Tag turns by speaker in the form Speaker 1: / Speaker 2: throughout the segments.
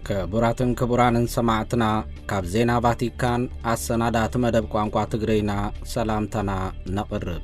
Speaker 1: كبراتن كبرانن سمعتنا كاب زينا فاتيكان السنادات مدب قوانقوا تقرينا سلامتنا نقرب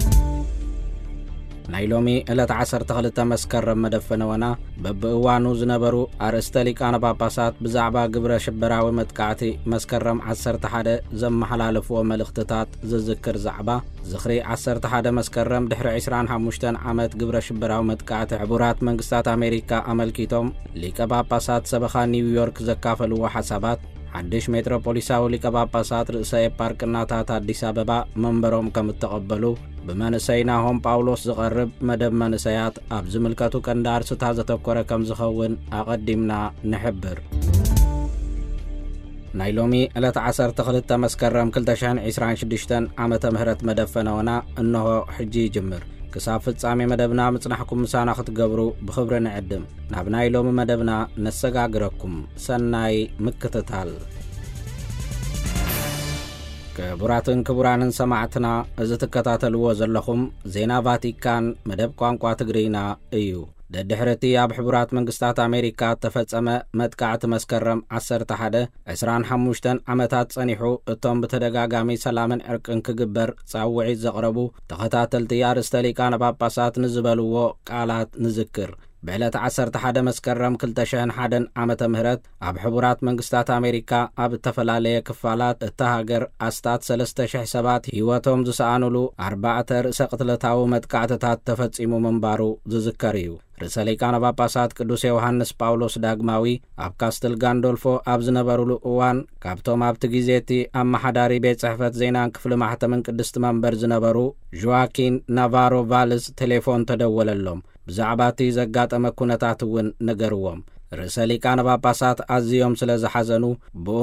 Speaker 1: نايلومي إلا تعسر تغلطة مسكر مدفنونا ببقوانو زنبرو أرستاليك أنا باباسات بزعبا قبرة شبراوي متكعتي مسكرم عسر تحادة زم حلالف ومالختتات زذكر زعبا زخري عسر تحادة مسكرم دحر 25 عامت قبرة شبراوي متكعتي عبورات منقستات أمريكا أملكيتهم ليك باباسات سبخا نيويورك زكافلو وحسابات حدش متروبوليساو ليك باباسات رئيسي باركناتات أديس أبابا منبروم كمتقبلو بمنسيناهم باولوس زغرب مدب منسيات أبز ملكاتو كندار ستازة تبكورة كم زخون أقدمنا نحبر نايلومي ألا تعسر تخلط مسكرم كلتشان 26 عامة مهرت مدفنونا إنه حجي جمر كسافت سامي مدبنا مصنحكم مسانا ختقبرو بخبر نعدم ناب نايلومي مدبنا نسقاقركم سناي مكتتال كبراتن كبرانن سمعتنا إذا تكتاتلو زلخم زينا فاتيكان مدب قوانقوا تقرينا إيو دحرتي أب حبرات منقستات أمريكا تفتصم متكعت مسكرم 25 عمتات صنيحو اتوم بتدقاقامي سلامن عرقن كقبر صاوعي زغربو تختاتل تيار استليكان باباسات نزبلوو قالات نذكر بعلت 11 مسكرم كلتشان حدن عامة مهرت أب حبرات منقستات أمريكا أب التفلالية كفالات التهاجر أستات 3,000 سبات هيواتهم زسانولو 4 رئيس قتلتاو متكعتتات تفتصيمو منبارو زذكريو رساليكان باباسات قدوس يوحنس باولوس داغماوي أب كاستل غاندولفو أب زنبرولو اوان كابتوم أب تجيزيتي أم حداري بيت صحفت زينان كفل محتمن قدست منبر زنبرو جواكين نافارو فالز تليفون تدول اللوم بزعباتي زقات أمكونتاتون نقروهم رساليكان باباسات أزيوم سلز حزنو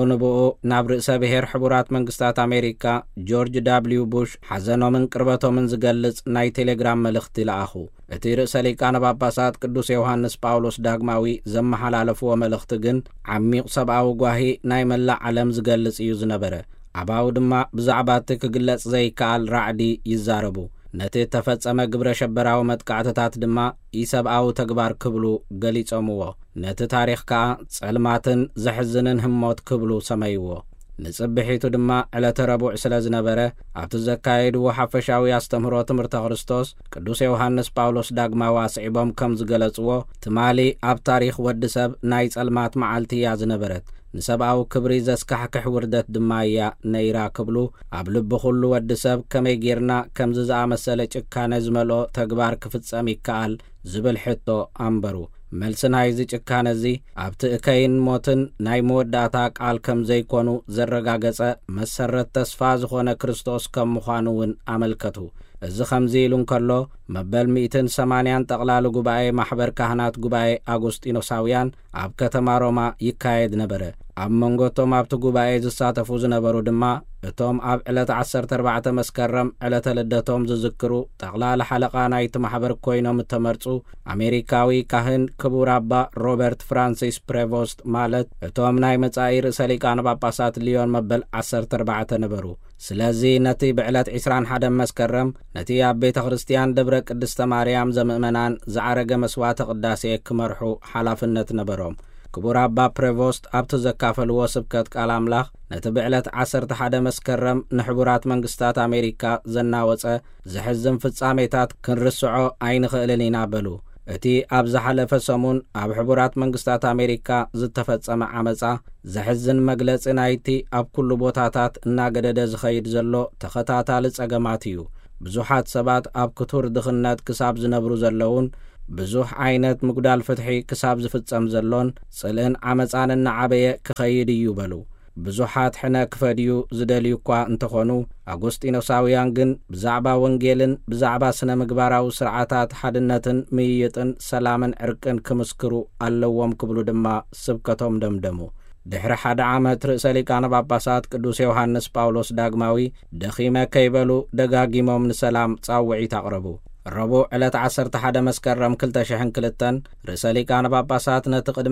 Speaker 1: بو ناب رئيس بهير حبورات منقستات أمريكا جورج دابليو بوش حزنو من قربتو من زقلز ناي تيليجرام ملختي لأخو اتي رساليكان باباسات قدوس يوحنس باولوس داغماوي زم حلالفو ملختقن عميق سبعو قواهي ناي ملا علم زقلز إيوز نبره عباو دما بزعباتك قلت زي كال رعدي يزاربو نتي تفتصم قبر شبراو متقعتتات دما يسبعو تقبار كبلو قليت أموه نتي تاريخ كا صلماتن زحزنن هموت كبلو سميوه نصبحيتو دما على تربوع سلاز نبره عبت الزكايد وحفشاوي استمرو تمرت خريستوس قدوس يوحنس باولوس داغما واسعبهم كم زغلصو تمالي اب تاريخ ودسب ناي صلمات معالتي ياز نبرت نسبعو كبري زسكحكح وردت دمايا نيرا كبلو ابلب خلو ودسب كمي غيرنا كم ززا مساله ጭካነ ዝመሎ ተግባር ክፍጸም ይካል ዝብል ሕቶ አንበሩ መልስናይ ጭካነዚ ኣብቲ እከይን ሞትን ናይ መወዳእታ ቃል ከም ዘይኮኑ ዘረጋገጸ መሰረት ተስፋ ዝኾነ ክርስቶስ ከም ምዃኑውን አመልከቱ እዚ ከምዚ ኢሉን ከሎ መበል 180 ጠቅላላ ጉባኤ ማሕበር ካህናት ጉባኤ አጉስጢኖሳውያን ኣብ ከተማ ሮማ ይካየድ ነበረ ኣብ መንጎቶም ኣብቲ ጉባኤ ዝሳተፉ ዝነበሩ ድማ እቶም ኣብ ዕለት 14 መስከረም ዕለተ ልደቶም ዝዝክሩ ጠቅላላ ሓለቃ ናይቲ ማሕበር ኮይኖም ተመርጹ ኣሜሪካዊ ካህን ክቡር አባ ሮበርት ፍራንሲስ ፕሬቮስት ማለት እቶም ናይ መጻኢ ርእሰ ሊቃነ ጳጳሳት ሊዮን መበል 14 ነበሩ ስለዚ ነቲ ብዕለት 21 መስከረም ነቲ ኣብ ቤተ ክርስቲያን ደብረ ቅድስተ ማርያም ዘምእመናን ዝዓረገ መስዋዕተ ቅዳሴ ክመርሑ ሓላፍነት ነበሮም ክቡር አባ ፕሬቮስት ኣብቲ ዘካፈልዎ ስብከት ቃል አምላኽ ነቲ ብዕለት 11 መስከረም ንሕቡራት መንግስታት ኣሜሪካ ዘናወፀ ዝሕዝን ፍጻሜታት ክንርስዖ ኣይንኽእልን ኢና በሉ እቲ ኣብ ዝሓለፈ ሰሙን ኣብ ሕቡራት መንግስታት ኣሜሪካ ዝተፈጸመ ዓመጻ ዝሕዝን መግለጺ ናይቲ ኣብ ኩሉ ቦታታት እናገደደ ዝኸይድ ዘሎ ተኸታታሊ ጸገማት እዩ ብዙሓት ሰባት ኣብ ክቱር ድኽነት ክሳብ ዝነብሩ ዘለውን ብዙሕ ዓይነት ምጉዳል ፍትሒ ክሳብ ዝፍጸም ዘሎን ጽልእን ዓመጻን እናዓበየ ክኸይድ እዩ በሉ ብዙሓት ሕነ ክፈድዩ ዝደልዩ እኳ እንተኾኑ አጉስጢኖሳውያን ግን ብዛዕባ ወንጌልን ብዛዕባ ስነ ምግባራዊ ስርዓታት ሓድነትን ምይይጥን ሰላምን ዕርቅን ክምስክሩ ኣለዎም ክብሉ ድማ ስብከቶም ደምደሙ ድሕሪ 1 ዓመት ርእሰ ሊቃነ ጳጳሳት ቅዱስ ዮሐንስ ጳውሎስ ዳግማዊ ደኺመ ከይበሉ ደጋጊሞም ንሰላም ጻውዒት አቅረቡ ربو على 11 مسكرم 2002 رئيس ليقان باباسات نت قدم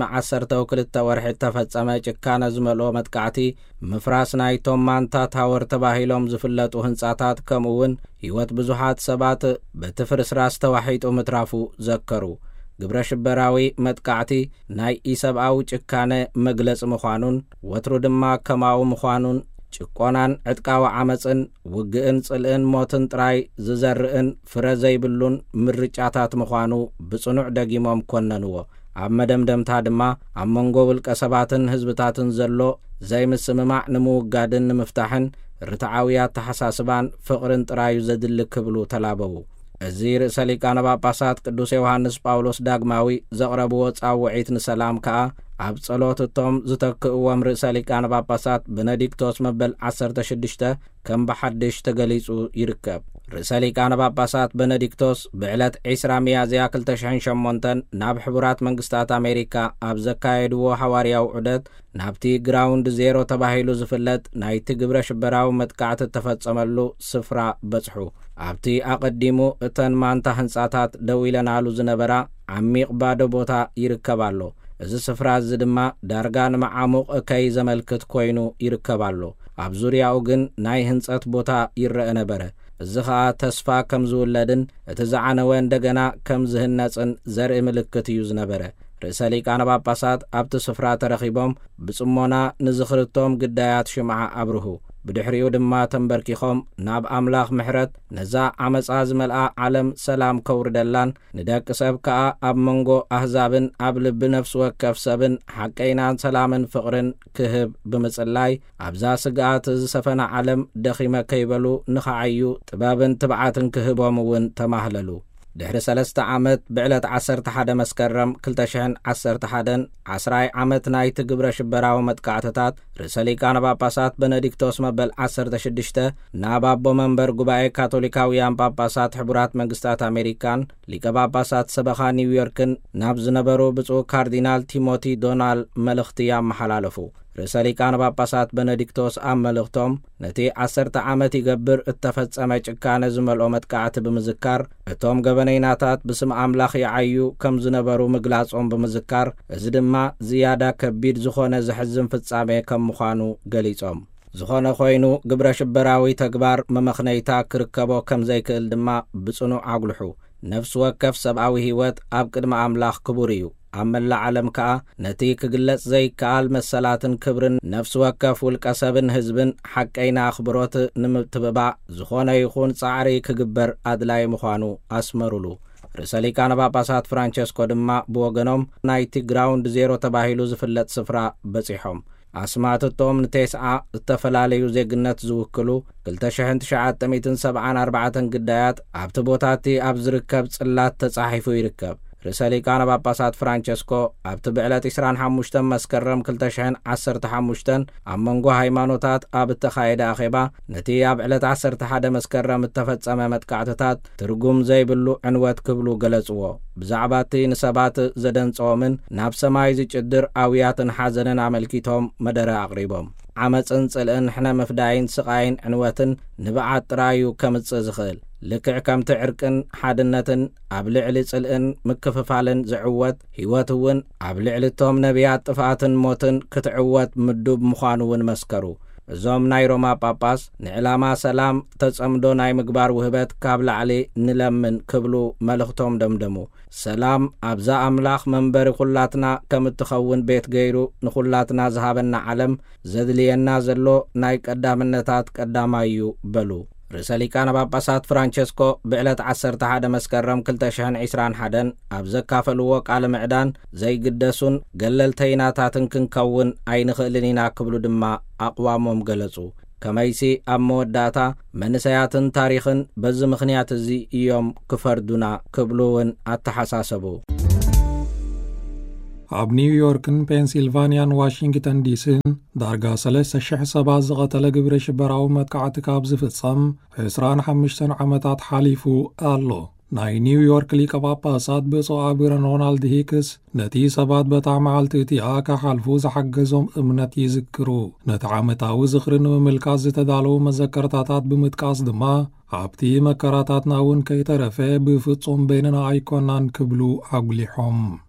Speaker 1: 12 ورح تفصمه ጭካነ ዝመልኦ መጥቃዕቲ ምፍራስ ናይቶም ማንታ ታወር ተባሂሎም ዝፍለጡ ህንጻታት ከምውን ህይወት ብዙሓት ሰባት በትፍርስራስ ተዋሒጡ ምትራፉ ዘከሩ ግብረ ሽበራዊ መጥቃዕቲ ናይ ኢሰብአዊ ጭካነ መግለጽ ምዃኑን ወትሩ ድማ ከማው ምዃኑን ጭቆናን ዕጥቃዊ ዓመፅን ውግእን ጽልእን ሞትን ጥራይ ዝዘርእን ፍረ ዘይብሉን ምርጫታት ምዃኑ ብጽኑዕ ደጊሞም ኮነንዎ ኣብ መደምደምታ ድማ ኣብ መንጎ ውልቀ ሰባትን ህዝብታትን ዘሎ ዘይምስምማዕ ንምውጋድን ንምፍታሕን ርትዓውያት ተሓሳስባን ፍቕርን ጥራዩ ዘድሊ ክብሉ ተላበቡ እዚ ርእሰ ሊቃነ ጳጳሳት ቅዱስ ዮሐንስ ጳውሎስ ዳግማዊ ዘቕረብዎ ጻውዒት ንሰላም ከዓ ኣብ ጸሎት እቶም ዝተክእዎም ርእሰ ሊቃነ ጳጳሳት ቤኔዲክቶስ መበል 16 ከም ብሓድሽ ተገሊጹ ይርከብ ርእሰ ሊቃነ ጳጳሳት ቤኔዲክቶስ ብዕለት 20 ሚያዝያ 2008 ናብ ሕቡራት መንግስታት አሜሪካ ኣብ ዘካየድዎ ሐዋርያዊ ዑደት ናብቲ ግራውንድ ዜሮ ተባሂሉ ዝፍለጥ ናይቲ ግብረ ሽበራዊ መጥቃዕቲ ተፈጸመሉ ስፍራ በጽሑ ኣብቲ ኣቐዲሙ እተን ማንታ ህንጻታት ደው ኢለናሉ ዝነበራ ዓሚቕ ባዶ ቦታ ይርከባሎ እዚ ስፍራ እዚ ድማ ዳርጋ ንመዓሙቕ ከይ ዘመልክት ኮይኑ ይርከባሎ ኣብ ዙርያኡ ግን ናይ ህንጸት ቦታ ይረአ ነበረ እዚ ኸኣ ተስፋ ከም ዝውለድን እቲ ዝዓነወ እንደገና ከም ዝህነጽን ዘርኢ ምልክት እዩ ዝነበረ ርእሰ ሊቃነ ጳጳሳት ኣብቲ ስፍራ ተረኺቦም ብጽሞና ንዝኽርቶም ግዳያት ሽምዓ ኣብርሁ ብድሕሪኡ ድማ ተንበርኪኾም ናብ ኣምላኽ ምሕረት ነዛ ዓመፃ ዝመልኣ ዓለም ሰላም ከውርደላን ንደቂ ሰብ ከዓ ኣብ መንጎ ኣህዛብን ኣብ ልቢ ነፍሲ ወከፍ ሰብን ሓቀይናን ሰላምን ፍቕርን ክህብ ብምጽላይ ኣብዛ ስግኣት ዝሰፈና ዓለም ደኺመ ከይበሉ ንኸዓዩ ጥበብን ትብዓትን ክህቦም እውን ተማህለሉ ድሕሪ 3 ዓመት ብዕለት 11 መስከረም 2011 10 ዓመት ናይቲ ግብረ ሽበራዊ መጥቃዕትታት ርእሰ ሊቃነ ጳጳሳት ቤኔዲክቶስ መበል 16 ናብ ኣቦ መንበር ጉባኤ ካቶሊካውያን ጳጳሳት ሕቡራት መንግስታት አሜሪካን ሊቀ ጳጳሳት ሰበኻ ኒውዮርክን ናብ ዝነበሩ ብፁዕ ካርዲናል ቲሞቲ ዶናል መልእኽቲ ያመሓላለፉ ርእሰ ሊቃነ ጳጳሳት ቤኔዲክቶስ ኣብ መልእኽቶም ነቲ 10 ዓመት ይገብር እተፈጸመ ጭካነ ዝመልኦ መጥቃዕቲ ብምዝካር እቶም ገበነይናታት ብስም ኣምላኽ ይዓዩ ከም ዝነበሩ ምግላጾም ብምዝካር እዚ ድማ ዝያዳ ከቢድ ዝኾነ ዝሕዝን ፍጻሜ ከም ምዃኑ ገሊጾም ዝኾነ ኮይኑ ግብረ ሽበራዊ ተግባር መመኽነይታ ክርከቦ ከም ዘይክእል ድማ ብጽኑዕ ኣጉልሑ ነፍሲ ወከፍ ሰብኣዊ ህይወት ኣብ ቅድሚ ኣምላኽ ክቡር እዩ ኣብ መላእ ዓለም ከዓ ነቲ ክግለጽ ዘይከኣል መሰላትን ክብርን ነፍሲ ወከፍ ውልቀ ሰብን ህዝብን ሓቀይና ኣኽብሮት ንምትብባዕ ዝኾነ ይኹን ጻዕሪ ክግበር ኣድላይ ምዃኑ ኣስመሩሉ ርእሰ ሊቃነ ጳጳሳት ፍራንቸስኮ ድማ ብወገኖም ናይቲ ግራውንድ ዜሮ ተባሂሉ ዝፍለጥ ስፍራ በጺሖም ኣስማትቶም ንቴስዓ ዝተፈላለዩ ዜግነት ዝውክሉ 2974 ግዳያት ኣብቲ ቦታቲ ኣብ ዝርከብ ጽላት ተጻሒፉ ይርከብ ርእሰ ሊቃነ ጳጳሳት ፍራንቸስኮ ኣብቲ ብዕለት 25 መስከረም 2015 ኣብ መንጎ ሃይማኖታት ኣብ እተኻየደ ኣኼባ ነቲ ኣብ ዕለት 11 መስከረም እተፈጸመ መጥቃዕትታት ትርጉም ዘይብሉ ዕንወት ክብሉ ገለጽዎ ብዛዕባ እቲ ንሰባት ዘደንጸዎምን ናብ ሰማይ ዝጭድር ኣውያትን ሓዘንን ኣመልኪቶም መደረ ኣቕሪቦም ዓመፅን ጽልእን ሕነ መፍዳይን ስቓይን ዕንወትን ንብዓት ጥራዩ ከምጽእ ዝኽእል ልክዕ ከምቲ ዕርቅን ሓድነትን ኣብ ልዕሊ ጽልእን ምክፍፋልን ዝዕወት ህይወት እውን ኣብ ልዕሊ እቶም ነቢያት ጥፍኣትን ሞትን ክትዕወት ምዱብ ምዃኑ እውን መስከሩ እዞም ናይ ሮማ ጳጳስ ንዕላማ ሰላም ተጸምዶ ናይ ምግባር ውህበት ካብ ላዕሊ ንለምን ክብሉ መልእኽቶም ደምደሙ ሰላም ኣብዛ ኣምላኽ መንበሪ ኩላትና ከም እትኸውን ቤት ገይሩ ንኹላትና ዝሃበና ዓለም ዘድልየና ዘሎ ናይ ቀዳምነታት ቀዳማይ እዩ በሉ ርእሰ ሊቃነ ጳጳሳት ፍራንቸስኮ ብዕለት 11 መስከረም 2021 ኣብ ዘካፈልዎ ቃለ ምዕዳን ዘይግደሱን ገለልተይናታትን ክንከውን ኣይንኽእልን ኢና ክብሉ ድማ ኣቕዋሞም ገለጹ ከመይሲ ኣብ መወዳእታ መንሰያትን ታሪኽን በዚ ምኽንያት እዚ እዮም ክፈርዱና ክብሉ እውን ኣተሓሳሰቡ
Speaker 2: ኣብ ኒውዮርክን ፔንሲልቫንያን ዋሽንግተን ዲሲን ዳርጋ 3,000 ሰባት ዝቐተለ ግብረ ሽበራዊ መጥቃዕቲ ካብ ዝፍጸም 25 ዓመታት ሓሊፉ ኣሎ ናይ ኒውዮርክ ሊቀ ጳጳሳት ብፁዕ ኣቡነ ሮናልድ ሂክስ ነቲ ሰባት በታ መዓልቲ እቲኣ ካሓልፉ ዝሓገዞም እምነት ይዝክሩ ነቲ ዓመታዊ ዝኽሪ ንምምልካት ዝተዳለዉ መዘከርታታት ብምጥቃስ ድማ ኣብቲ መከራታትና እውን ከይተረፈ ብፍጹም በይንና ኣይኮናን ክብሉ ኣጉሊሖም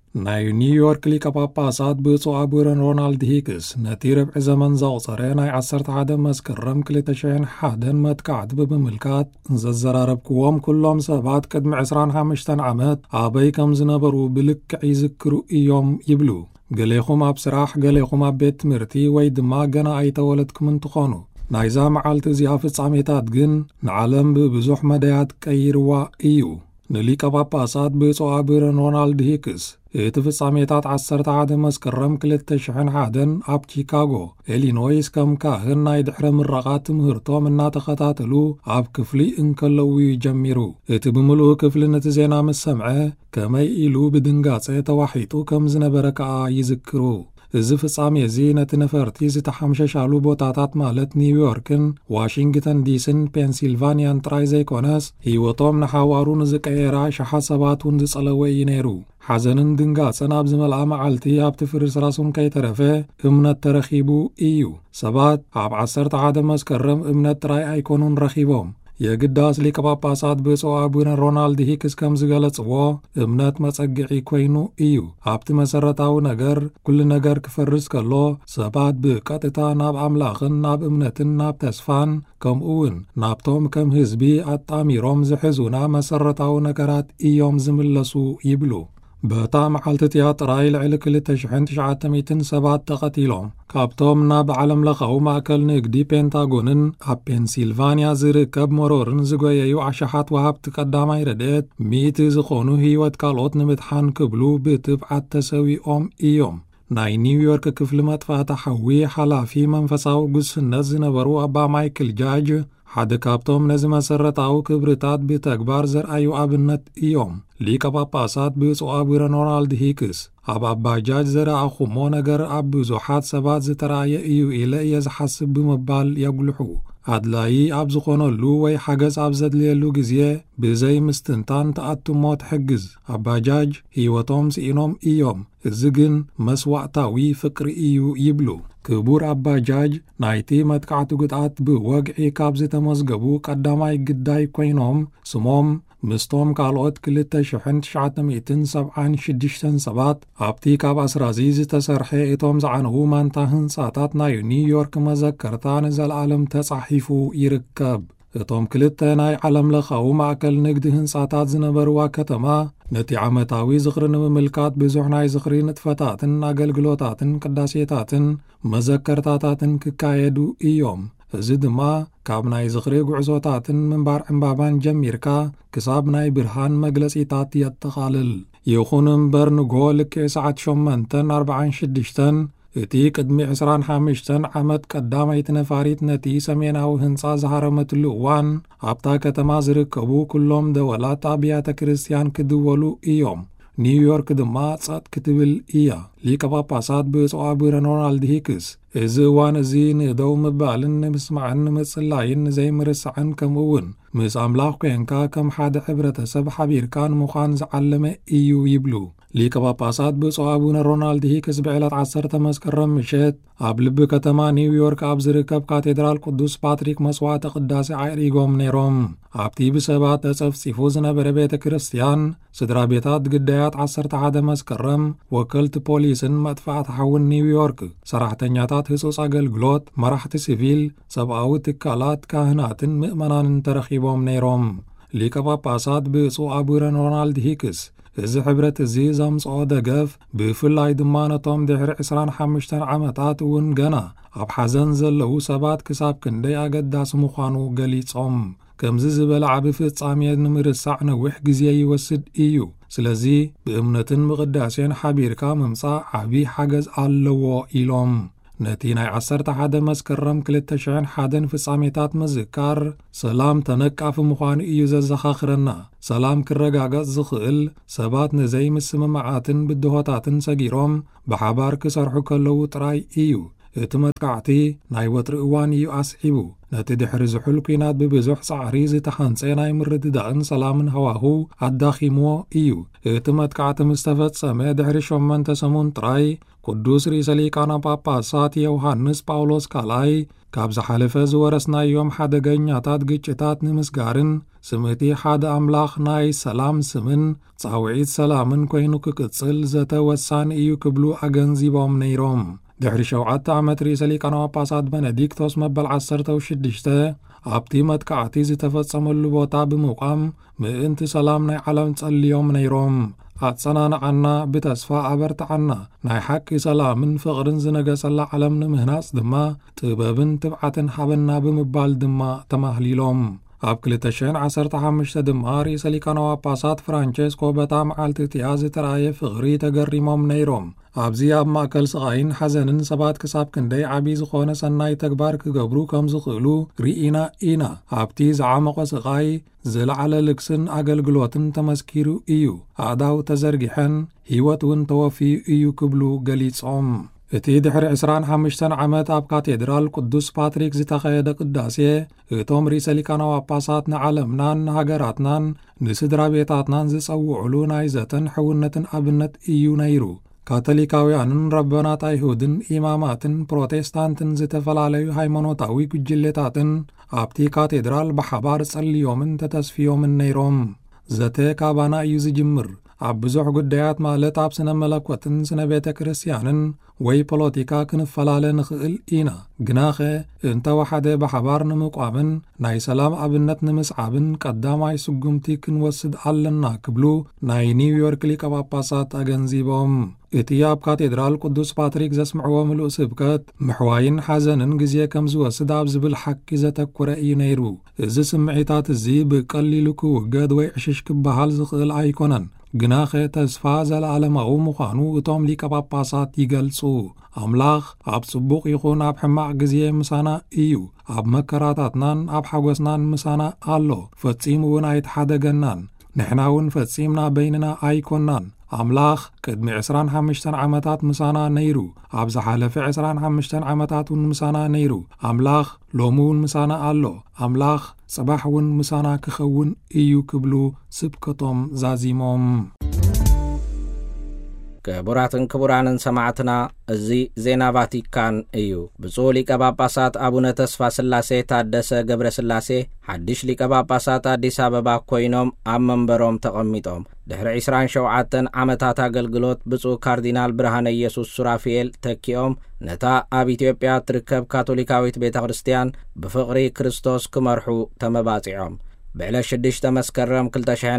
Speaker 2: ናይ ኒውዮርክ ሊቀ ጳጳሳት ብፁዕ አቡነ ሮናልድ ሂክስ ነቲ ርብዒ ዘመን ዘቑፀረ ናይ 11 መስከረም 2001 መጥቃዕቲ ብምምልካት ዘዘራረብክዎም ኩሎም ሰባት ቅድሚ 25 ዓመት ኣበይ ከም ዝነበሩ ብልክዕ ይዝክሩ እዮም ይብሉ። ገሌኹም ኣብ ስራሕ፣ ገሌኹም ኣብ ቤት ትምህርቲ ወይ ድማ ገና ኣይተወለድኩም እንትኾኑ ናይዛ መዓልቲ እዚኣ ፍጻሜታት ግን ንዓለም ብብዙሕ መዳያት ቀይርዋ እዩ። ንሊቀ ጳጳሳት ብፁዕ አቡነ ሮናልድ ሂክስ እቲ ፍጻሜታት 11 መስከረም 2001 ኣብ ቺካጎ ኢሊኖይስ ከም ካህን ናይ ድሕረ ምረቓ ትምህርቶም እናተኸታተሉ ኣብ ክፍሊ እንከለዉ ጀሚሩ። እቲ ብምሉእ ክፍሊ ነቲ ዜና ምስ ሰምዐ ከመይ ኢሉ ብድንጋጸ ተዋሒጡ ከም ዝነበረ ከዓ ይዝክሩ። እዚ ፍጻሜ እዚ ነቲ ነፈርቲ ዝተሓምሸሻሉ ቦታታት ማለት ኒውዮርክን ዋሽንግተን ዲስን ፔንሲልቫንያን ጥራይ ዘይኮነስ ህይወቶም ንሓዋሩ ንዝቀየራ ሸሓት ሰባት እውን ዝጸለወ እዩ ነይሩ። ሓዘንን ድንጋጸን ኣብ ዝመልኣ መዓልቲ ኣብቲ ፍርስራሱን ከይተረፈ እምነት ተረኺቡ እዩ። ሰባት ኣብ 11 መስከረም እምነት ጥራይ ኣይኮኑን ረኺቦም። የግዳስ ሊቀ ጳጳሳት ብፁዕ አቡነ ሮናልድ ሂክስ ከም ዝገለጽዎ እምነት መጸግዒ ኮይኑ እዩ። ኣብቲ መሰረታዊ ነገር ኩሉ ነገር ክፈርስ ከሎ ሰባት ብቀጥታ ናብ ኣምላኽን ናብ እምነትን ናብ ተስፋን ከምኡውን ናብቶም ከም ህዝቢ ኣጣሚሮም ዝሕዙና መሰረታዊ ነገራት እዮም ዝምለሱ ይብሉ። በታ መዓልቲ እቲኣ ጥራይ ልዕሊ 2900 ሰባት ተቐቲሎም ካብቶም ናብ ዓለም ለኻዊ ማእከል ንግዲ ፔንታጎንን ኣብ ፔንሲልቫንያ ዝርከብ መሮርን ዝጎየዩ ኣሸሓት ወሃብቲ ቀዳማይ ረድኤት 100 ዝኾኑ ህይወት ካልኦት ንምድሓን ክብሉ ብትብዓት ተሰዊኦም እዮም። ናይ ኒውዮርክ ክፍሊ መጥፋእቲ ሓዊ ሓላፊ መንፈሳዊ ጉስነት ዝነበሩ ኣባ ማይክል ጃጅ ሓደ ካብቶም ነዚ መሰረታዊ ክብርታት ብተግባር ዘርአዩ ኣብነት እዮም። ሊቀ ጳጳሳት ብፁዕ አቡነ ሮናልድ ሂክስ ኣብ ኣባ ጃጅ ዘረኣኹሞ ነገር ኣብ ብዙሓት ሰባት ዝተረኣየ እዩ ኢለ እየ ዝሓስብ ብምባል የጉልሑ። ኣድላይ ኣብ ዝኾነሉ ወይ ሓገዝ ኣብ ዘድልየሉ ግዜ ብዘይ ምስትንታን ተኣትሞ ትሕግዝ። ኣባ ጃጅ ህይወቶም ስኢኖም እዮም፣ እዚ ግን መስዋዕታዊ ፍቅሪ እዩ ይብሉ። ክቡር ኣባ ጃጅ ናይቲ መጥቃዕቲ ጉድኣት ብወግዒ ካብ ዝተመዝገቡ ቀዳማይ ግዳይ ኮይኖም ስሞም ምስቶም ካልኦት 2976 ሰባት ኣብቲ ካብ ኣስራዚ ዝተሰርሐ እቶም ዝዓነዉ ማንታ ህንጻታት ናይ ኒውዮርክ መዘከርታ ንዘለዓለም ተጻሒፉ ይርከብ። እቶም ክልተ ናይ ዓለም ለኻዊ ማእከል ንግዲ ህንጻታት ዝነበርዋ ከተማ ነቲ ዓመታዊ ዝኽሪ ንምምልካት ብዙሕ ናይ ዝኽሪ ንጥፈታትን ኣገልግሎታትን ቅዳሴታትን መዘከርታታትን ክካየዱ እዮም። እዚ ድማ ካብ ናይ ዝኽሪ ጉዕዞታትን ምንባር ዕምባባን ጀሚርካ ክሳብ ናይ ብርሃን መግለጺታት የጠቓልል። ይኹን እምበር ንጎ ልክዕ ሰዓት 8:46 እቲ ቅድሚ 25 ዓመት ቀዳመይቲ ነፋሪት ነቲ ሰሜናዊ ህንጻ ዝሃረመትሉ እዋን ኣብታ ከተማ ዝርከቡ ኩሎም ደወላት ኣብያተ ክርስቲያን ክድወሉ እዮም። ኒውዮርክ ድማ ጸጥ ክትብል እያ። ሊቀ ጳጳሳት ብፁዕ አቡነ ሮናልድ ሂክስ እዚ እዋን እዚ ንደው ምባልን ንምስማዕን ንምጽላይን ዘይምርስዕን ከምኡውን ምስ ኣምላኽ ኮንካ ከም ሓደ ሕብረተሰብ ሓቢርካ ንምዃን ዝዓለመ እዩ ይብሉ። ሊቀ ጳጳሳት ብፁዕ አቡነ ሮናልድ ሂክስ ብዕለት 10 መስከረም ምሸት ኣብ ልቢ ከተማ ኒውዮርክ ኣብ ዝርከብ ካቴድራል ቅዱስ ፓትሪክ መስዋዕቲ ቅዳሴ ኣዕሪጎም ነይሮም። ኣብቲ ብሰባት ተጸፍጺፉ ዝነበረ ቤተ ክርስቲያን ስድራ ቤታት ግዳያት 11 መስከረም ወከልቲ ፖሊስን መጥፋእቲ ሓውን ኒውዮርክ ሰራሕተኛታት ህጹጽ ኣገልግሎት መራሕቲ ሲቪል ሰብኣዊ ትካላት ካህናትን ምእመናንን ተረኺቦም ነይሮም። ሊቀ ጳጳሳት ብፁዕ አቡነ ሮናልድ ሂክስ እዚ ሕብረት እዚ ዘምጽኦ ደገፍ ብፍላይ ድማ ነቶም ድሕሪ 25 ዓመታት እውን ገና ኣብ ሓዘን ዘለዉ ሰባት ክሳብ ክንደይ ኣገዳሲ ምዃኑ ገሊጾም። ከምዚ ዝበለ ዓቢ ፍጻሜ ንምርሳዕ ነዊሕ ግዜ ይወስድ እዩ። ስለዚ ብእምነትን ምቕዳሴን ሓቢርካ ምምጻእ ዓቢ ሓገዝ ኣለዎ ኢሎም። ነቲ ናይ 11 መስከረም 2001 ፍጻሜታት ምዝካር ሰላም ተነቃፊ ምዃኑ እዩ ዘዘኻኽረና። ሰላም ክረጋገጽ ዝኽእል ሰባት ንዘይምስምማዓትን ብድሆታትን ሰጊሮም ብሓባር ክሰርሑ ከለዉ ጥራይ እዩ። እቲ መጥቃዕቲ ናይ ወትሪ እዋን እዩ ኣስዒቡ። ነቲ ድሕሪ ዝሑል ኩናት ብብዙሕ ጻዕሪ ዝተሓንጸ ናይ ምርድዳእን ሰላምን ሃዋህው ኣዳኺምዎ እዩ። እቲ መጥቃዕቲ ምስ ተፈጸመ ድሕሪ 8 ሰሙን ጥራይ ቅዱስ ርእሰ ሊቃነ ጳጳሳት ዮሃንስ ጳውሎስ ካልኣይ ካብ ዝሓለፈ ዝወረስናዮም ሓደገኛታት ግጭታት ንምስጋርን ስምቲ ሓደ ኣምላኽ ናይ ሰላም ስምን ጻውዒት ሰላምን ኮይኑ ክቅጽል ዘተወሳኒ እዩ ክብሉ ኣገንዚቦም ነይሮም። ድሕሪ 7 ዓመት ርእሰ ሊቃነ ጳጳሳት ቤኔዲክቶስ መበል 16 ኣብቲ መጥቃዕቲ ዝተፈጸመሉ ቦታ ብምቋም ምእንቲ ሰላም ናይ ዓለም ጸልዮም ነይሮም። ኣጸናንዓና ብተስፋ ኣበርትዓና ናይ ሓቂ ሰላምን ፍቕርን ዝነገጸላ ዓለም ንምህናጽ ድማ ጥበብን ትብዓትን ሓበና ብምባል ድማ ተማህሊሎም። ኣብ 2015 ድማ ርእሰ ሊቃነ ጳጳሳት ፍራንቼስኮ በታ መዓልቲ እቲኣ ዝተረኣየ ፍቕሪ ተገሪሞም ነይሮም። ኣብዚ ኣብ ማእከል ስቓይን ሓዘንን ሰባት ክሳብ ክንደይ ዓብዪ ዝኾነ ሰናይ ተግባር ክገብሩ ከም ዝኽእሉ ርኢና ኢና። ኣብቲ ዝዓመቐ ስቓይ ዝለዓለ ልግስን ኣገልግሎትን ተመስኪሩ እዩ። ኣእዳው ተዘርጊሐን ህይወት እውን ተወፊዩ እዩ ክብሉ ገሊጾም። እቲ ድሕሪ 25 ዓመት ኣብ ካቴድራል ቅዱስ ፓትሪክ ዝተኻየደ ቅዳሴ እቶም ርእሰ ሊቃነ ጳጳሳት ንዓለምናን ንሃገራትናን ንስድራ ቤታትናን ዝጸውዕሉ ናይ ዘተን ሕውነትን ኣብነት እዩ ነይሩ። ካቶሊካውያንን ረበናት ኣይሁድን ኢማማትን ፕሮቴስታንትን ዝተፈላለዩ ሃይማኖታዊ ጉጅሌታትን ኣብቲ ካቴድራል ብሓባር ጸልዮምን ተተስፊዮምን ነይሮም። ዘተ ካባና እዩ ዝጅምር። ኣብ ብዙሕ ጉዳያት ማለት ኣብ ስነ መለኮትን ስነ ቤተ ክርስቲያንን ወይ ፖለቲካ ክንፈላለ ንኽእል ኢና። ግናኸ እንተወሓደ ብሓባር ንምቋምን ናይ ሰላም ኣብነት ንምስዓብን ቀዳማይ ስጉምቲ ክንወስድ ኣለና ክብሉ ናይ ኒውዮርክ ሊቀ ጳጳሳት ኣገንዚቦም። እቲ ኣብ ካቴድራል ቅዱስ ፓትሪክ ዘስምዕዎ ምሉእ ስብከት ምሕዋይን ሓዘንን ግዜ ከም ዝወስድ ኣብ ዝብል ሓቂ ዘተኮረ እዩ ነይሩ። እዚ ስምዒታት እዚ ብቀሊሉ ክውገድ ወይ ዕሽሽ ክበሃል ዝኽእል ኣይኮነን። ግናኸ ተስፋ ዘለዓለማዊ ምዃኑ እቶም ሊቀ ጳጳሳት ይገልጹ። ኣምላኽ ኣብ ጽቡቕ ይኹን ኣብ ሕማቕ ግዜ ምሳና እዩ። ኣብ መከራታትናን ኣብ ሓጐስናን ምሳና ኣሎ። ፈጺሙ እውን ኣይተሓደገናን። ንሕና እውን ፈጺምና በይንና ኣይኮናን። ኣምላኽ ቅድሚ 25 ዓመታት ምሳና ነይሩ። ኣብ ዝሓለፈ 25 ዓመታት እውን ምሳና ነይሩ። ኣምላኽ ሎሚ እውን ምሳና ኣሎ። ኣምላኽ ጽባሕ እውን ምሳና ክኸውን እዩ ክብሉ ስብከቶም ዛዚሞም።
Speaker 1: ክቡራትን ክቡራንን ሰማዕትና እዚ ዜና ቫቲካን እዩ። ብፁዕ ሊቀ ጳጳሳት ኣቡነ ተስፋ ስላሴ ታደሰ ገብረ ስላሴ ሓድሽ ሊቀ ጳጳሳት ኣዲስ ኣበባ ኮይኖም ኣብ መንበሮም ተቐሚጦም ድሕሪ 27 ዓመታት ኣገልግሎት ብፁዕ ካርዲናል ብርሃነ ኢየሱስ ሱራፊኤል ተኪኦም ነታ ኣብ ኢትዮጵያ ትርከብ ካቶሊካዊት ቤተ ክርስቲያን ብፍቕሪ ክርስቶስ ክመርሑ ተመባጺዖም። ብዕለት 6 መስከረም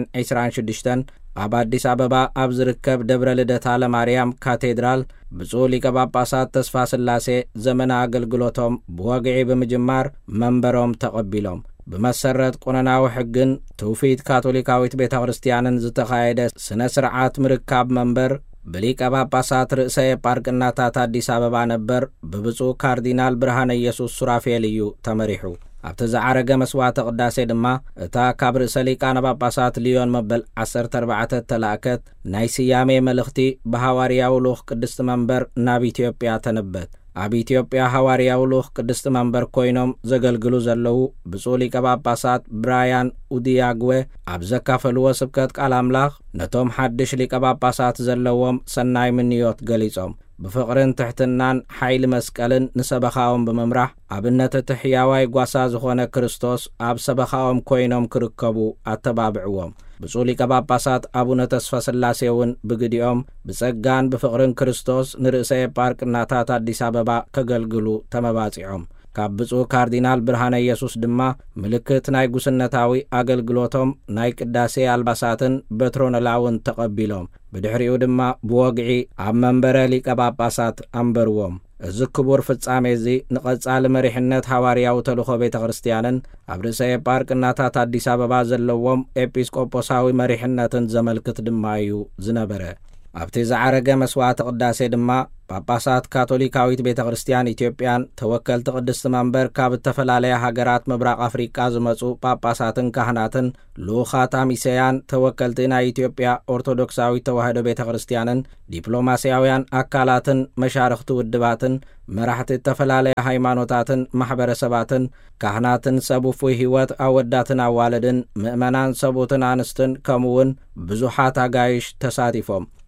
Speaker 1: 2026 ኣብ ኣዲስ ኣበባ ኣብ ዝርከብ ደብረ ልደታ ለማርያም ካቴድራል ብፁዕ ሊቀ ጳጳሳት ተስፋ ስላሴ ዘመነ ኣገልግሎቶም ብወግዒ ብምጅማር መንበሮም ተቐቢሎም ብመሰረት ቁነናዊ ሕግን ትውፊት ካቶሊካዊት ቤተ ክርስቲያንን ዝተኻየደ ስነ ስርዓት ምርካብ መንበር ብሊቀ ጳጳሳት ርእሰ ጳርቅናታት ኣዲስ ኣበባ ነበር ብብፁዕ ካርዲናል ብርሃነ ኢየሱስ ሱራፌል እዩ ተመሪሑ። ኣብቲ ዝዓረገ መስዋዕተ ቅዳሴ ድማ እታ ካብ ርእሰ ሊቃነ ጳጳሳት ሊዮን መበል 14 ተላእከት ናይ ስያሜ መልእኽቲ ብሃዋርያዊ ልኡኽ ቅድስቲ መንበር ናብ ኢትዮጵያ ተነበት። ኣብ ኢትዮጵያ ሃዋርያዊ ልኡኽ ቅድስቲ መንበር ኮይኖም ዘገልግሉ ዘለዉ ብፁዕ ሊቀ ጳጳሳት ብራያን ኡዲያግዌ ኣብ ዘካፈልዎ ስብከት ቃል ኣምላኽ ነቶም ሓድሽ ሊቀ ጳጳሳት ዘለዎም ሰናይ ምንዮት ገሊጾም ብፍቕርን ትሕትናን ሓይሊ መስቀልን ንሰበኻኦም ብምምራሕ ኣብነት እቲ ሕያዋይ ጓሳ ዝኾነ ክርስቶስ ኣብ ሰበኻኦም ኮይኖም ክርከቡ ኣተባብዕዎም። ብፁዕ ሊቀ ጳጳሳት ኣቡነ ተስፋ ስላሴ እውን ብግዲኦም ብጸጋን ብፍቕርን ክርስቶስ ንርእሰ ጳርቅናታት ኣዲስ ኣበባ ከገልግሉ ተመባጺዖም። ካብ ብፁዕ ካርዲናል ብርሃነ ኢየሱስ ድማ ምልክት ናይ ጉስነታዊ ኣገልግሎቶም ናይ ቅዳሴ ኣልባሳትን በትሮነላውን ተቐቢሎም ብድሕሪኡ ድማ ብወግዒ ኣብ መንበረ ሊቀ ጳጳሳት ኣንበርዎም። እዚ ክቡር ፍጻሜ እዚ ንቐጻሊ መሪሕነት ሃዋርያዊ ተልእኾ ቤተ ክርስቲያንን ኣብ ርእሰ ጳርቅናታት ኣዲስ ኣበባ ዘለዎም ኤጲስቆጶሳዊ መሪሕነትን ዘመልክት ድማ እዩ ዝነበረ። ኣብቲ ዝዓረገ መስዋዕተ ቅዳሴ ድማ ጳጳሳት ካቶሊካዊት ቤተ ክርስቲያን ኢትዮጵያን ተወከልቲ ቅድስቲ መንበር ካብ ዝተፈላለያ ሃገራት ምብራቕ ኣፍሪቃ ዝመጹ ጳጳሳትን ካህናትን ልኡኻት ኣሚሰያን ተወከልቲ ናይ ኢትዮጵያ ኦርቶዶክሳዊት ተዋህዶ ቤተ ክርስቲያንን ዲፕሎማስያውያን ኣካላትን መሻርኽቲ ውድባትን መራሕቲ ዝተፈላለያ ሃይማኖታትን ማሕበረሰባትን ካህናትን ሰቡፉይ ህይወት ኣወዳትን ኣዋልድን ምእመናን ሰቡትን ኣንስትን ከምኡውን ብዙሓት ኣጋይሽ ተሳቲፎም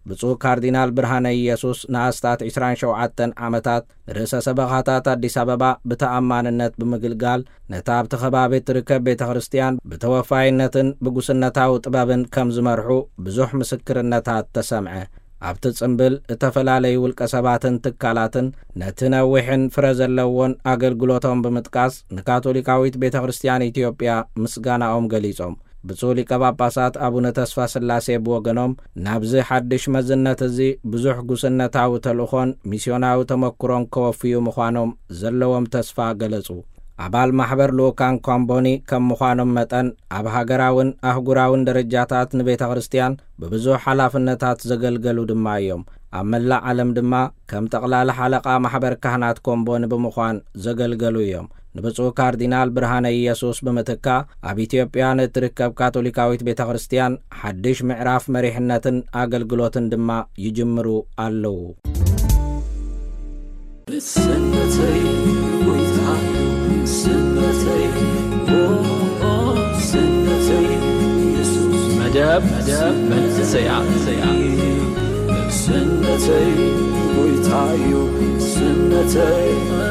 Speaker 1: ብፁዕ ካርዲናል ብርሃነ ኢየሱስ ንኣስታት 27 ዓመታት ርእሰ ሰበኻታት ኣዲስ ኣበባ ብተኣማንነት ብምግልጋል ነታ ኣብቲ ከባቢ ትርከብ ቤተ ክርስቲያን ብተወፋይነትን ብጉስነታዊ ጥበብን ከም ዝመርሑ ብዙሕ ምስክርነታት ተሰምዐ። ኣብቲ ጽምብል እተፈላለዩ ውልቀ ሰባትን ትካላትን ነቲ ነዊሕን ፍረ ዘለዎን ኣገልግሎቶም ብምጥቃስ ንካቶሊካዊት ቤተ ክርስቲያን ኢትዮጵያ ምስጋናኦም ገሊጾም። ብፁዕ ሊቀ ጳጳሳት ኣቡነ ተስፋ ስላሴ ብወገኖም ናብዚ ሓድሽ መዝነት እዚ ብዙሕ ጉስነታዊ ተልእኾን ሚስዮናዊ ተመክሮን ከወፍዩ ምዃኖም ዘለዎም ተስፋ ገለጹ። ኣባል ማሕበር ልኡካን ኮምቦኒ ከም ምዃኖም መጠን ኣብ ሃገራውን ኣህጉራውን ደረጃታት ንቤተ ክርስቲያን ብብዙሕ ሓላፍነታት ዘገልገሉ ድማ እዮም። ኣብ መላእ ዓለም ድማ ከም ጠቕላላ ሓለቓ ማሕበር ካህናት ኮምቦኒ ብምዃን ዘገልገሉ እዮም። ንብፁዕ ካርዲናል ብርሃነ ኢየሱስ ብምትካ ኣብ ኢትዮጵያ ንትርከብ ካቶሊካዊት ቤተ ክርስቲያን ሓድሽ ምዕራፍ መሪሕነትን ኣገልግሎትን ድማ ይጅምሩ ኣለዉ።
Speaker 3: مدب من سيعة سنتي ويتعيو سنتي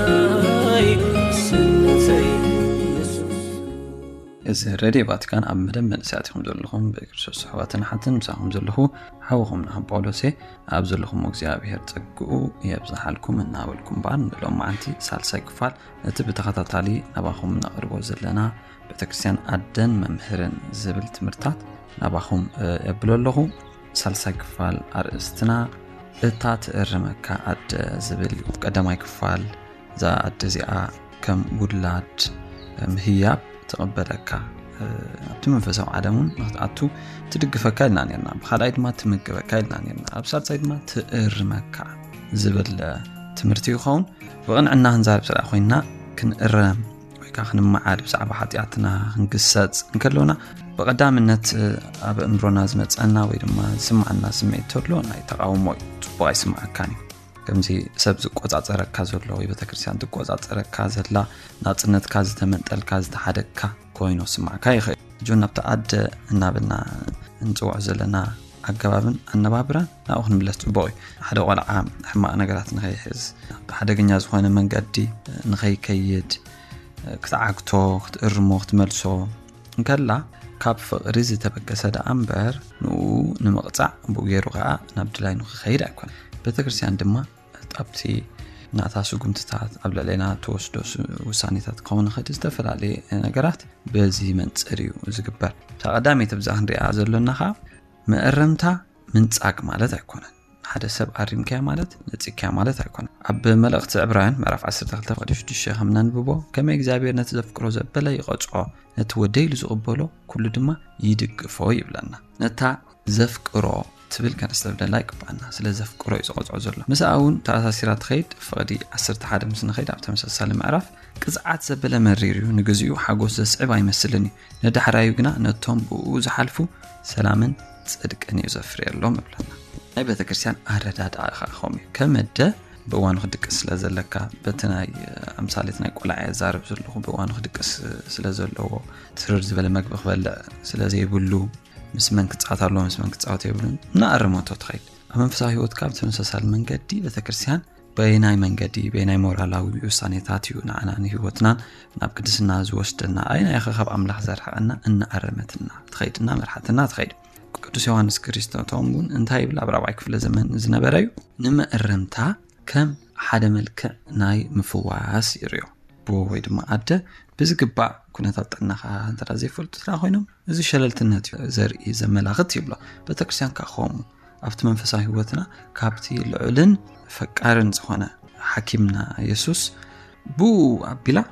Speaker 4: إذا راديو فاتيكان عم مدام من ساعتهم زلهم بكرسوس حواتنا حتى مساهم زلهم حوهم نحن بولوسي أبزلهم مجزية بهر تقو يبزح لكم من ناولكم بعن لو ما عندي سالسة كفال نتبي تخطط علي نباهم نقرب زلنا بتكسيان عدن ممهرن زبل تمرتات نباهم يبلولهم سالسة كفال أرستنا التات الرمكة عد زبل قدما كفال ذا عد زياء كم ولاد مهياب تقبلك أبتو منفسو عدمون نقطعتو تدقفك لنا نيرنا بخلايد ما تمقبك لنا نيرنا أبسار سايد ما تقرمك زبل تمرتي خون وغن عنا هنزارب سرع خوينا كن إرم ويكا خنم معاد بسعب حاتياتنا هنقسات نكلونا بقدام النت أب امرونا زمت أنا ويدما سمعنا سمعي تورلونا يتقاومو تبغي سمعك كاني كمزي سبز قوزات ركازو لو يبتكرسيان تقوزات ركازلا ناصنت كاز تمنطل كاز تحدكا كوينو سمعك يخي جونا بتعد نابنا نصوع زلنا አገባብን አነባብራን አሁን ብለስቱ ቦይ ሓደ ቆልዓ ሕማቅ ነገራት ንኸይሕዝ ሓደገኛ ዝኾነ መንገዲ ንኸይከይድ ክትዓግቶ ክትእርሞ ክትመልሶ እንከላ ካብ ፍቅሪ ዝተበገሰ ዳኣምበር ንምቕፃዕ ብገይሩ ከዓ ናብ ድላይ ንኽኸይድ ኣይኮነ ቤተክርስትያን ድማ ጣብቲ ናታሱ ጉምትታት ኣብ ለሌና ተወስዶ ውሳኔታት ከሆነ ኸድ ዝተፈላለዩ ነገራት በዚ መንጽር እዩ ዝግበር ተቀዳሚት ብዛህ ንሪኣ ዘለናኻ መእረምታ ምንጻቅ ማለት ኣይኮነን ሓደ ሰብ ኣሪምከያ ማለት ንጽክያ ማለት ኣይኮነን ኣብ መልእኽቲ ዕብራውያን ምዕራፍ 12 ቁጥር 6 ከም ነንብቦ ከመ እግዚአብሔር ነቲ ዘፍቅሮ ዘበለ ይቐጽዖ ነቲ ወደይሉ ዝቕበሎ ኩሉ ድማ ይድግፎ ይብለና ነታ ዘፍቅሮ ትብል ከነስተብደላ ይቅባና ስለ ዘፍቅሮ ይጽቆጽዖ ዘሎ መስኣውን ተኣሳሲራ ትኸይድ ፍቅዲ 11 ምስ ንኸይድ ኣብ ተመሳሳሊ ምዕራፍ ቅጽዓት ዘበለ መሪርዩ ንግዚኡ ሓጎስ ዘስዕብ ኣይመስልኒ ነዳሕራዩ ግና ነቶም ብኡ ዝሓልፉ ሰላምን ጽድቅን ይዘፍርየሎም ይብለና ናይ ቤተክርስትያን ኣረዳድኣ ኸም ከመደ ብዋኑ ክድቅስ ስለዘለካ በተናይ ኣምሳሌት ናይ ቆልዓ ዛርብ ዘለኹ ብዋኑ ክድቅስ ስለዘለዎ ትርር ዝበለ መግቢ ክበልዕ ስለዘይብሉ مسمن كتصعتالو مسمن كتصعت يبلون نأرموتو تخيل منفسا هيوت كاب تمسسال منجدي بتكرسيان بيناي منجدي بيناي مورالاوي وسانيتاتيو نعناني هيوتنا ناب قدسنا زوشتنا اين يخخب املاح زرحنا ان ارمتنا تخيلنا مرحتنا تخيل قدس يوحنس كريستوتومون انتهي بلا برابع كفل زمن زنبريو نما ارمتا كم حدا ملك ناي مفواس يريو بو ويدما عده بزقبع كنا تطنخا ترازي فلت تراخينم زي شللتنات زرقي زملاغت يبلا بتكرسيان كخوم افت منفسا هيوتنا كابتي العلن فقارن زخونه حكيمنا يسوس بو ابيلا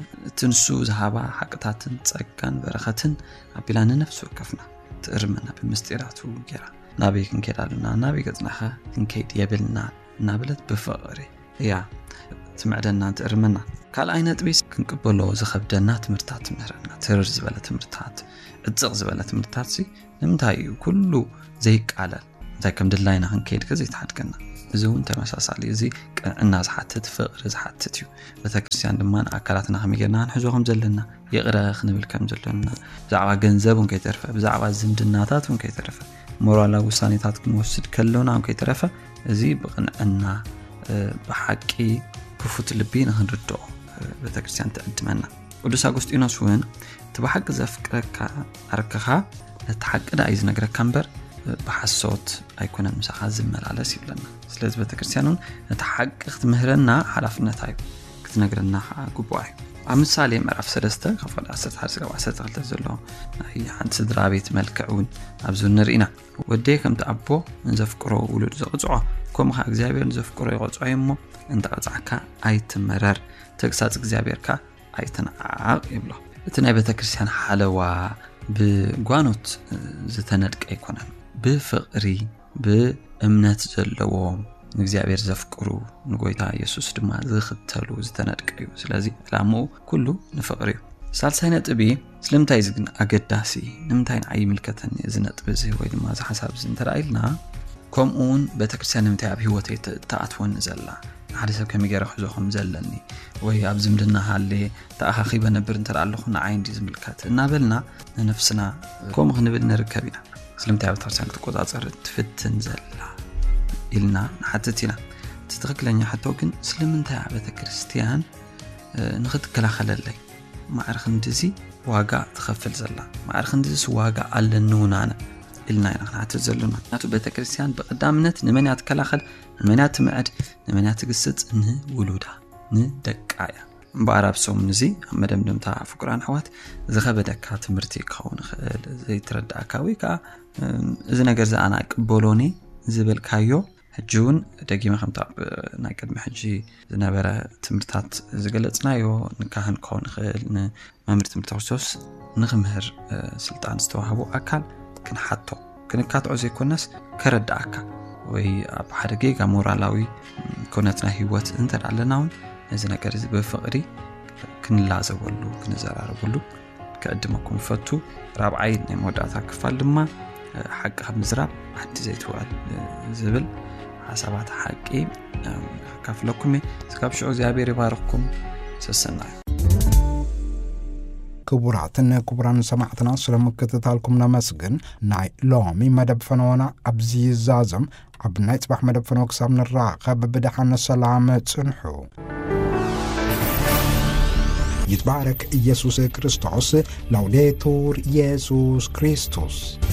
Speaker 4: تنسو ذهبا حقتاتن ጸጋን በረኸትን አቢላን ነፍሱ ከፍና ትርመና በምስጢራቱ ገራ ናቢክ እንከዳልና ናቢ ገጽናኸ እንከይድ የብልና ናብለት በፍቅሪ ያ ትምዕደና ትርመና ካል አይነት ቢስ ክንቅበሎ ዝኸብደና ትምርታት ምህረና ትርር ዝበለ ትምርታት እጽቕ ዝበለ ትምርታት ሲ ንምታይ ኩሉ ዘይቃለል እንታይ ከም ድላይና ክንከይድ ከዘይ ተሓድከና እዚውን ተመሳሳሊ እዚ ቅንዕና ዝሓትት ፍቅሪ ዝሓትት እዩ ቤተክርስትያን ድማ ኣካላትና ከመይገርና ንሕዞም ዘለና ይቕረ ክንብል ከም ዘለና ብዛዕባ ገንዘብ ከይተርፈ ብዛዕባ ዝምድናታት ከይተርፈ ሞራላዊ ውሳኔታት ክንወስድ ከለና አሁን ከይተረፈ እዚ ብቕንዕና ብሓቂ ክፉት ልቢ ንኽንርድኦ ቤተክርስትያን ትዕድመና ቅዱስ አጉስጢኖስ እውን ተባሕቂ ዘፍቅረካ አርከኻ ለተሐቅዳ አይዝ ነገረካ እምበር በሐሶት አይኮነን ምሳኻ ዝመላለስ ይብለና ስለዚህ ቤተክርስቲያኑን ለተሐቅ ክትምህረና ሓላፍነት አዩ ክትነግረና ጉባኤ አምሳሌ ምዕራፍ 3 ከፈል 10 ዘሎ ናይ ሓንቲ ስድራ ቤት መልክዑን ኣብዙ ንርኢና ወደይ ከምቲ አቦ እንዘፍቅሮ ውሉድ ዘቕጽዖ ከምኻ እግዚአብሔር እንዘፍቅሮ ይቐጽዖ እሞ እንተቐጽዓካ ኣይትመረር ተግሳጽ እግዚአብሔርካ ኣይተናዓቕ ይብሎ እቲ ናይ ቤተክርስቲያን ሓለዋ ብጓኖት ዝተነድቀ ይኮነን ብፍቅሪ ብእምነት ዘለዎም እግዚአብሔር ዘፍቅሩ ንጎይታ ኢየሱስ ድማ ዝኽተሉ ዝተነድቀ እዩ ስለዚህ ዕላማው ኩሉ ንፍቅሪ እዩ ሳልሳይ ነጥቢ ስለምንታይ ዝግን ኣገዳሲ ንምንታይ ንዓይ ምልከተኒ እዚ ነጥቢ እዚ ወይ ድማ እዚ ሓሳብ እዚ እንተራኢልና ከምኡውን ቤተክርስቲያን ንምንታይ ኣብ ሂወተይ ተኣትወኒ ዘላ ሓደ ሰብ ከመገረ ሒዞም ዘለኒ ወይ ኣብ ዝምድና ሃለ ተኣኻኺበ ነበር እንተራኣለኹ ንዓይ እንዲ ዝምልከት እናበልና ነፍስና ከም ክንብል ንርከብ ኢና ስለምንታይ ኣብ ቤተክርስቲያን ክትቆጻጸር ትፍትን ዘላ ኢልና ንሓትትና ትትኽክለኛ ሕቶ ግን ስለምንታይ ኣብ ቤተክርስቲያን ንኽትከላኸለለይ ማዕርኽ እንደዚ ዋጋ ትኸፍል ዘላ ማዕርኽ እንደዚ ዋጋ ኣለንውናነ ኢልና ኢና ንሓትት ዘለና ናቱ ቤተክርስቲያን ብቐዳምነት ንመን ያትከላኸል ንመን ያትምዕድ ንመን ያትግስጽ ንውሉዳ ንደቃያ እምበኣር ሶም ንዚ ኣብ መደምደምታ ፍቁራን ኣሕዋት ዝኸበደካ ትምህርቲ ክኸውን ይኽእል ዘይትረዳእካ ወይ ከዓ እዚ ነገር ዝኣና ቅበሎኒ ዝብልካዮ ሕጂውን ደጊመ ከምታ ናይ ቅድሚ ሕጂ ዝነበረ ትምህርታት ዝገለጽናዮ ንካህን ክኸውን ይኽእል ንመምህር ትምህርቲ ክርስቶስ ንኽምህር ስልጣን ዝተዋህቦ ኣካል ክንሓቶ ክንካትዖ ዘይኮነስ ከረዳእካ ወይ ኣብ ሓደ ጌጋ ሞራላዊ ኮነትና ህይወት እንተዳለና እውን እዚ ነገር እዚ ብፍቅሪ ክንላዘበሉ ክንዘራረበሉ ከእድመኩም ፈቱ ራብዓይ ናይ መወዳእታ ክፋል ድማ ሓቂ ካብ ምዝራብ ዓዲ ዘይትውዕል ዝብል ሓሳባት ሓቂ ካፍለኩም ስካብ ሽዑ እግዚአብሔር ይባርክኩም ሰሰናዩ
Speaker 5: ክቡራትን ክቡራን ሰማዕትና ስለምክትታልኩም ነመስግን ናይ ሎሚ መደብ ፈነወና ኣብዚ ይዛዘም ኣብ ናይ ጽባሕ መደብ ፈነው ክሳብ ንራኸብ ብድሓን ሰላም ጽንሑ ይትባረክ ኢየሱስ ክርስቶስ ላውዴቱር ኢየሱስ ክርስቶስ